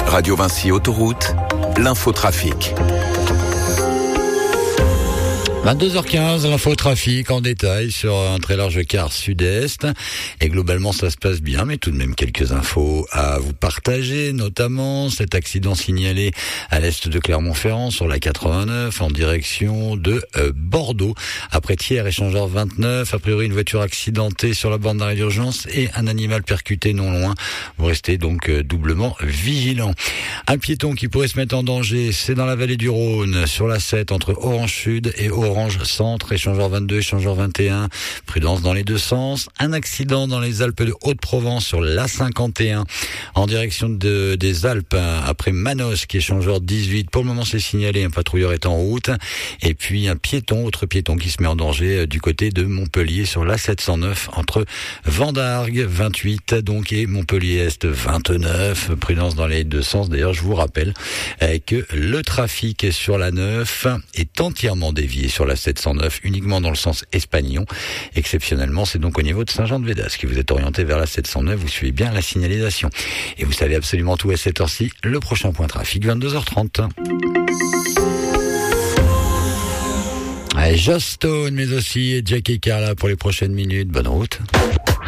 Radio Vinci Autoroute, l'infotrafic. 22h15, l'infotrafic en détail sur un très large quart sud-est. Et globalement, ça se passe bien, mais tout de même quelques infos à vous partager, notamment cet accident signalé à l'est de Clermont-Ferrand sur la 89 en direction de Bordeaux. Après Thiers, échangeur 29, a priori une voiture accidentée sur la borne d'arrêt d'urgence et un animal percuté non loin. Vous restez donc doublement vigilant. Un piéton qui pourrait se mettre en danger, c'est dans la vallée du Rhône, sur la 7 entre Orange Sud et Orange Centre, échangeur 22, échangeur 21. Prudence dans les deux sens. Un accident dans les Alpes de Haute-Provence sur l'A51 en direction des Alpes après Manosque, qui est échangeur 18. Pour le moment, c'est signalé, un patrouilleur est en route. Et puis un autre piéton qui se met en danger du côté de Montpellier sur l'A709 entre Vendargues 28 donc et Montpellier-Est 29. Prudence dans les deux sens. D'ailleurs, je vous rappelle que le trafic sur la 9 est entièrement dévié sur la 709 uniquement dans le sens Espagnon. Exceptionnellement, c'est donc au niveau de Saint-Jean-de-Védas que vous êtes orienté vers la 709. Vous suivez bien la signalisation. Et vous savez absolument tout à cette heure-ci. Le prochain point trafic, 22h30. Joss Stone, mais aussi Jackie Carla pour les prochaines minutes. Bonne route.